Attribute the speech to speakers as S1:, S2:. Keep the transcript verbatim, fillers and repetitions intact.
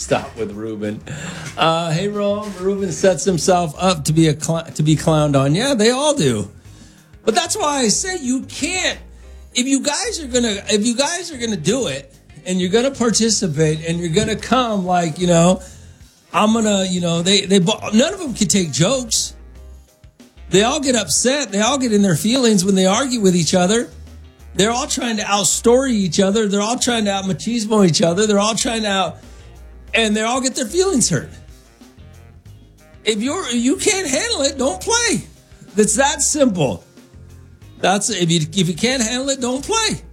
S1: stop with Ruben. Uh, hey, Rome. Ruben sets himself up to be a cl- to be clowned on. Yeah, they all do. But that's why I say you can't. If you guys are gonna, if you guys are gonna do it, and you're gonna participate, and you're gonna come, like, you know, I'm gonna, you know, they they none of them can take jokes. They all get upset. They all get in their feelings when they argue with each other. They're all trying to outstory each other. They're all trying to out machismo each other. They're all trying to out, and they all get their feelings hurt. If you're you can't handle it, don't play. It's that simple. That's if you if you can't handle it, don't play.